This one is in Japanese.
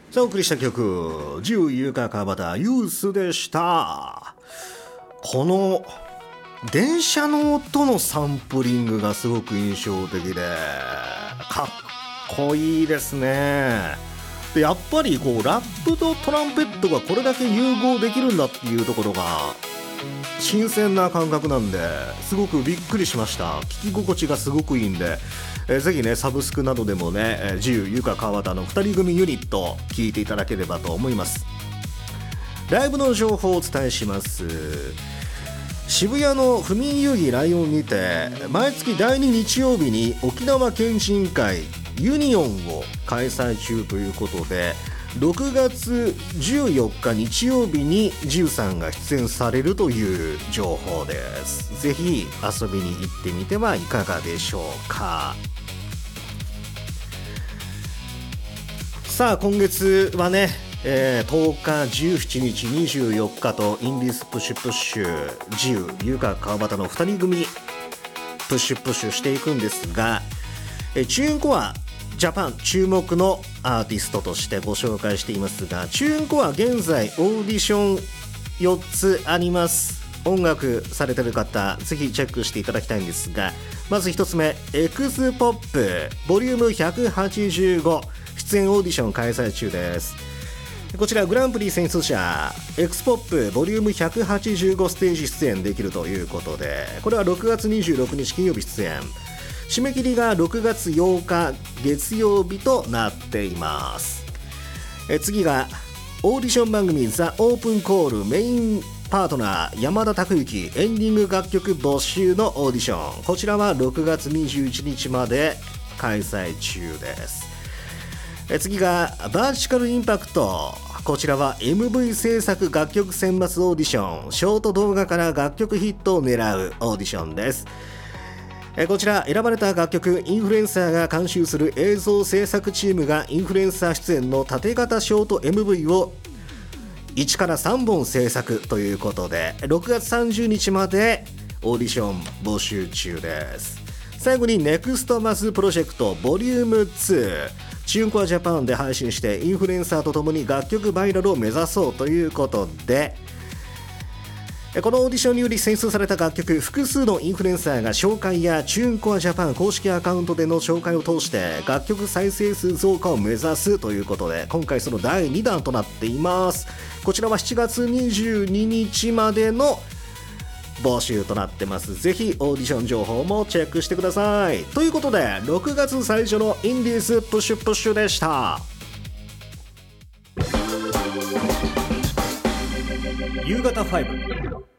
さあお送りした曲、自由優香川端ユースでした。この電車の音のサンプリングがすごく印象的でかっこいいですね。でやっぱりこうラップとトランペットがこれだけ融合できるんだっていうところが新鮮な感覚なんですごくびっくりしました。聞き心地がすごくいいんで、ぜひねサブスクなどでもね、自由優香川端の2人組ユニット聞いていただければと思います。ライブの情報をお伝えします。渋谷の府民遊戯ライオンにて毎月第2日曜日に沖縄県人会ユニオンを開催中ということで、6月14日日曜日にジュさんが出演されるという情報です。ぜひ遊びに行ってみてはいかがでしょうか。さあ今月はね、10日、17日、24日とインディースプッシュプッシュ自由優香川端の2人組プッシュプッシュしていくんですが、チューンコアジャパン注目のアーティストとしてご紹介していますが、チューンコア現在オーディション4つあります。音楽されてる方ぜひチェックしていただきたいんですが、まず1つ目エクスポップボリューム185出演オーディション開催中です。こちらグランプリ選出者エクスポップボリューム185ステージ出演できるということで、これは6月26日金曜日出演、締め切りが6月8日月曜日となっています。次がオーディション番組ザ・オープンコールメインパートナー山田孝之エンディング楽曲募集のオーディション、こちらは6月21日まで開催中です。次がバーチカルインパクト、こちらは MV 制作楽曲選抜オーディション、ショート動画から楽曲ヒットを狙うオーディションです。こちら選ばれた楽曲インフルエンサーが監修する映像制作チームがインフルエンサー出演の縦型ショート MV を1から3本制作ということで6月30日までオーディション募集中です。最後にネクストマスプロジェクトボリューム2チューンコアジャパンで配信してインフルエンサーとともに楽曲バイラルを目指そうということで、このオーディションにより選出された楽曲複数のインフルエンサーが紹介やチューンコアジャパン公式アカウントでの紹介を通して楽曲再生数増加を目指すということで、今回その第2弾となっています。こちらは7月22日までの募集となってます。ぜひオーディション情報もチェックしてください。ということで6月最初のインディーズプッシュプッシュでした。夕方5